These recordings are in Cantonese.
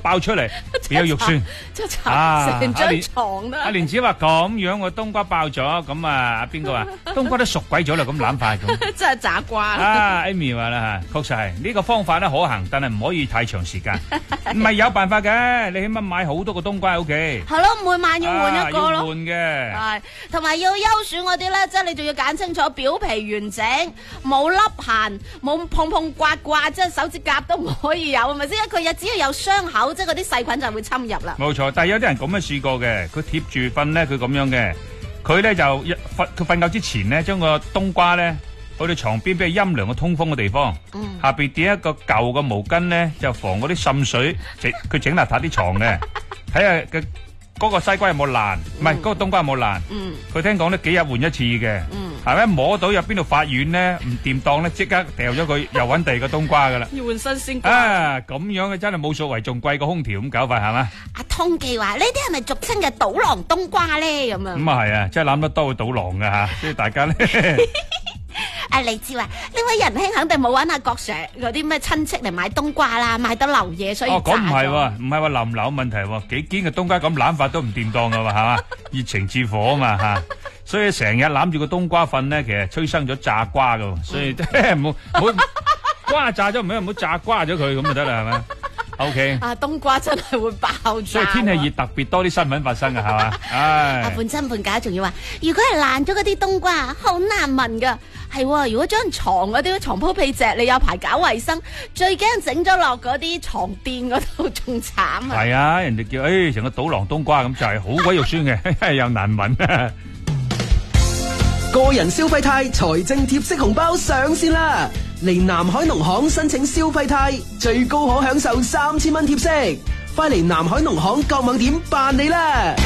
爆出嚟，變咗肉酸。 即係成張床啦。 阿蓮子話咁樣個冬瓜爆咗，咁啊邊個啊？冬瓜都熟鬼咗啦，咁攬塊咁。 真係炸瓜。 啊 ，Amy 話啦嚇，確實係呢個方法咧可行，但係唔可以太長時間。唔係有辦法嘅，你起碼買好多個冬瓜喺屋企。 係咯，每晚要換一個咯。 要換嘅。 係，同埋要優選嗰啲咧，即係你仲要揀清楚表皮完整，冇粒痕，冇碰碰刮刮，即係手指甲都唔可以有，係咪先？佢又只要有傷口，即係嗰啲細菌就會侵入啦。 冇錯，但係有啲人咁樣試過嘅，佢貼住瞓咧，佢咁樣嘅，佢咧就佢瞓覺之前咧，將個冬瓜咧去到床邊，俾佢陰涼嘅通風嘅地方，下邊墊一個舊嘅毛巾咧，就防嗰啲滲水，佢整邋遢啲床嘅，睇下嗰個西瓜有冇爛，唔係嗰個冬瓜有冇爛。佢聽講咧幾日換一次嘅，係咪摸到有邊度發軟咧唔掂當咧，即刻掉咗佢，又搵第二個冬瓜噶啦。 要換新鮮瓜。 啊，咁樣嘅真係冇所謂，仲貴過空調咁搞法係嘛？ 阿通記話：呢啲係咪俗稱嘅賭狼冬瓜咧？咁樣。 咁啊係啊，真係攬得多會賭狼噶吓，所以大家咧。 阿李志話：呢位仁兄肯定冇揾阿郭 Sir 嗰啲咩親戚嚟買冬瓜啦，買得流嘢，所以炸咗。 咁唔係喎，唔係話流唔流問題喎，幾堅嘅冬瓜咁攬法都唔掂當噶嘛，係嘛？熱情似火啊嘛吓，所以成日攬住個冬瓜瞓咧，其實催生咗炸瓜噶，所以唔好瓜炸咗唔好炸瓜咗佢咁就得啦，係咪？OK。 啊，冬瓜真係會爆炸。 所以天氣熱特別多啲新聞發生嘅係嘛？唉。 阿半真半假仲要話，如果係爛咗嗰啲冬瓜，好難聞噶。係，如果張床嗰啲床鋪被席，你有排搞衛生，最驚整咗落嗰啲床墊嗰度，仲慘啊！ 係啊，人哋叫成個賭狼冬瓜咁，就係好鬼肉酸嘅，又難聞。 個人消費貸財政貼息紅包上線啦！嚟南海農行申請消費貸，最高可享受3000蚊貼息，快嚟南海農行各網點辦理啦！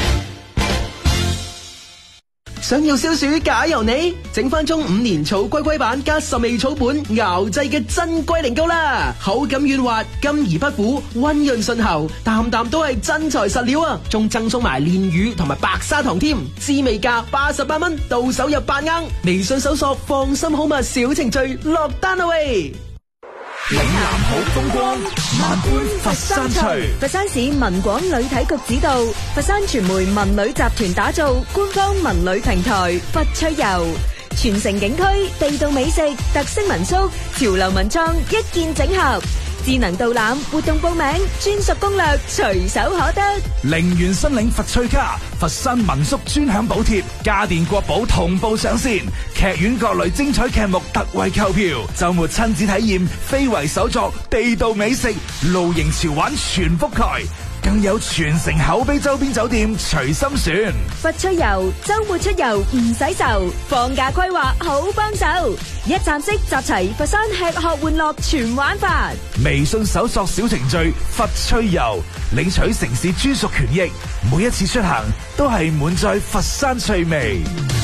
想要消暑假由你，整翻中5年草龜龜版加10味草本熬製嘅真龜苓膏啦，口感軟滑，甘而不苦，溫潤順喉，啖啖都係真材實料啊！仲贈送埋煉乳同埋白砂糖添，滋味價88蚊，到手入8盎。微信搜索放心好物小程序落單啦喂！ 嶺南好風光，萬般佛山趣。 佛山市文廣旅體局指導，佛山傳媒文旅集團打造官方文旅平台佛趣遊，全城景區、地道美食、特色民宿、潮流文創一鍵整合，智能導覽、活動報名、專屬攻略隨手可得。 零元申領佛趣卡，佛山民宿專享補貼，家電國寶同步上線，劇院各類精彩劇目特惠購票，周末親子體驗非遺手作、地道美食、露營潮玩全覆蓋，更有全城口碑周邊酒店隨心選。 佛趣遊周末出遊唔使愁，放假規劃好幫手，一站式集齊佛山吃喝玩樂全玩法。 微信搜索小程序佛趣遊，領取城市專屬權益，每一次出行都係滿載佛山趣味。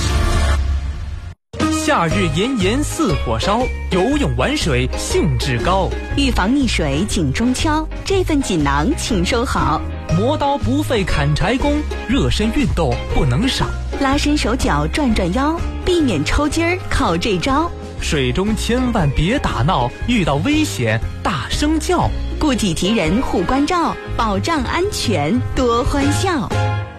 夏日炎炎似火燒，游泳玩水興致高。 預防溺水緊中敲，這份錦囊請收好。 磨刀不費砍柴工，熱身運動不能少。 拉伸手腳轉轉腰，避免抽筋兒靠這招。 水中千萬別打鬧，遇到危險大聲叫。 顧己提人護關照，保障安全多歡笑。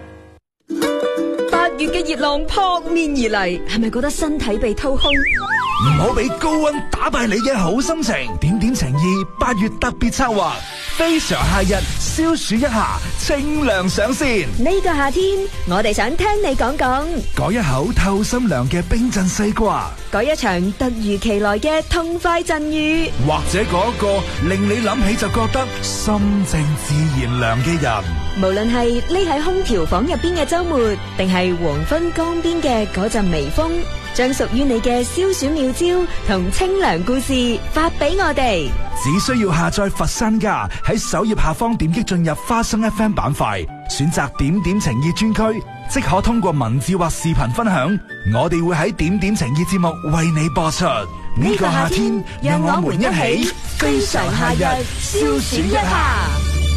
8月嘅熱浪撲面而嚟，係咪覺得身體被掏空？ 唔好俾高溫打敗你嘅好心情。點點情意8月特別策劃，非常夏日消暑一下，清涼上線。 呢個夏天，我哋想聽你講講， 改一口透心涼嘅冰鎮西瓜， 改一場突如其來嘅痛快陣雨， 或者嗰個令你諗起就覺得心靜自然涼嘅人。 無論係匿喺空調房入邊嘅周末，定係黃昏江邊嘅嗰陣微風，將屬於你嘅消暑妙招同清涼故事發俾我哋。 只需要下載佛山家，喺首頁下方點擊進入花生 FM 板塊，選擇點點情意專區，即可通過文字或視頻分享。我哋會喺點點情意節目為你播出。呢個夏天，讓我們一起非常夏日消暑一下。